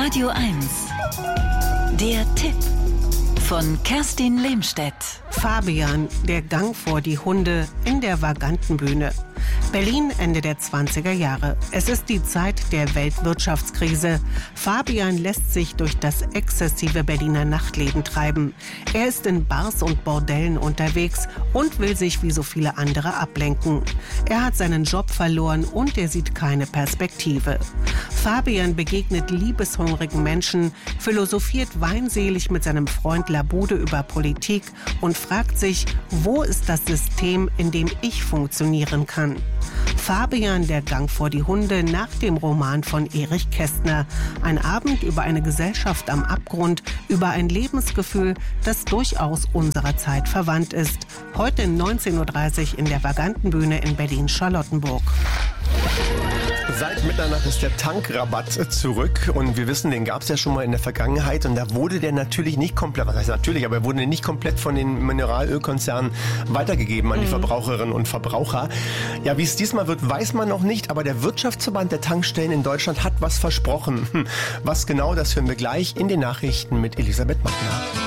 Radio 1. Der Tipp von Kerstin Lehmstedt. Fabian, der Gang vor die Hunde in der Vagantenbühne. Berlin, Ende der 20er Jahre. Es ist die Zeit der Weltwirtschaftskrise. Fabian lässt sich durch das exzessive Berliner Nachtleben treiben. Er ist in Bars und Bordellen unterwegs und will sich wie so viele andere ablenken. Er hat seinen Job verloren und er sieht keine Perspektive. Fabian begegnet liebeshungrigen Menschen, philosophiert weinselig mit seinem Freund Labude über Politik und fragt sich, wo ist das System, in dem ich funktionieren kann? Fabian, der Gang vor die Hunde, nach dem Roman von Erich Kästner. Ein Abend über eine Gesellschaft am Abgrund, über ein Lebensgefühl, das durchaus unserer Zeit verwandt ist. Heute 19.30 Uhr in der Vagantenbühne in Berlin-Charlottenburg. Seit Mitternacht ist der Tankrabatt zurück und wir wissen, den gab es ja schon mal in der Vergangenheit und da wurde der natürlich nicht komplett, was heißt natürlich, aber er wurde nicht komplett von den Mineralölkonzernen weitergegeben an die Verbraucherinnen und Verbraucher. Ja, wie es diesmal wird, weiß man noch nicht, aber der Wirtschaftsverband der Tankstellen in Deutschland hat was versprochen. Was genau, das hören wir gleich in den Nachrichten mit Elisabeth Magner.